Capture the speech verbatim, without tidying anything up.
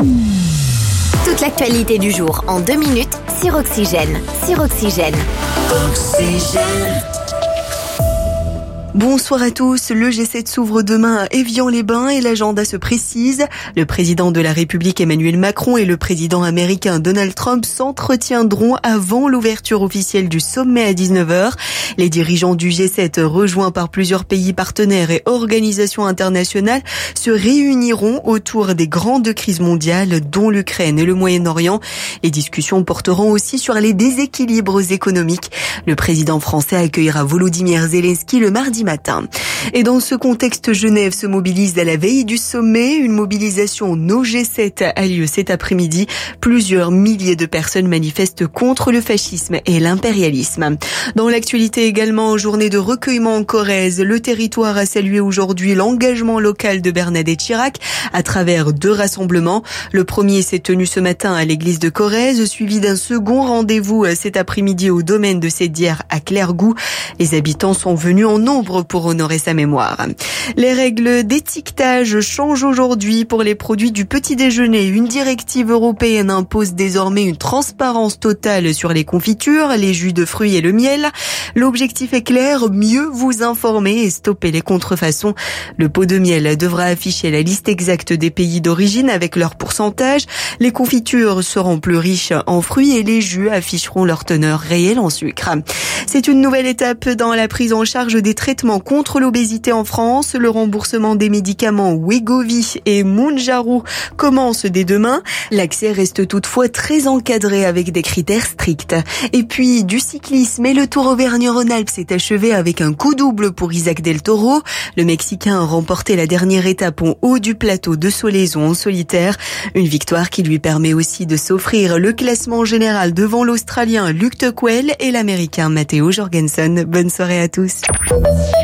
Toute l'actualité du jour en deux minutes sur Oxygène. Sur Oxygène. Oxygène. Bonsoir à tous. Le G sept s'ouvre demain à Évian-les-Bains et l'agenda se précise. Le président de la République Emmanuel Macron et le président américain Donald Trump s'entretiendront avant l'ouverture officielle du sommet à dix-neuf heures. Les dirigeants du G sept, rejoints par plusieurs pays partenaires et organisations internationales, se réuniront autour des grandes crises mondiales, dont l'Ukraine et le Moyen-Orient. Les discussions porteront aussi sur les déséquilibres économiques. Le président français accueillera Volodymyr Zelensky le mardi matin. Et dans ce contexte, Genève se mobilise à la veille du sommet. Une mobilisation No G sept a lieu cet après-midi. Plusieurs milliers de personnes manifestent contre le fascisme et l'impérialisme. Dans l'actualité également, journée de recueillement en Corrèze. Le territoire a salué aujourd'hui l'engagement local de Bernadette Chirac à travers deux rassemblements. Le premier s'est tenu ce matin à l'église de Corrèze, suivi d'un second rendez-vous cet après-midi au domaine de Sédière à Clairgouc. Les habitants sont venus en nombre pour honorer sa mémoire. Les règles d'étiquetage changent aujourd'hui pour les produits du petit déjeuner. Une directive européenne impose désormais une transparence totale sur les confitures, les jus de fruits et le miel. L'objectif est clair, mieux vous informer et stopper les contrefaçons. Le pot de miel devra afficher la liste exacte des pays d'origine avec leur pourcentage. Les confitures seront plus riches en fruits et les jus afficheront leur teneur réelle en sucre. C'est une nouvelle étape dans la prise en charge des traitements contre l'obésité en France. Le remboursement des médicaments Wegovy et Mounjaro commence dès demain. L'accès reste toutefois très encadré avec des critères stricts. Et puis du cyclisme, et le Tour Auvergne-Rhône-Alpes s'est achevé avec un coup double pour Isaac Del Toro. Le Mexicain a remporté la dernière étape en haut du plateau de Solaizon en solitaire. Une victoire qui lui permet aussi de s'offrir le classement général devant l'Australien Luke Tuckwell et l'Américain Matteo Jorgensen. Bonne soirée à tous.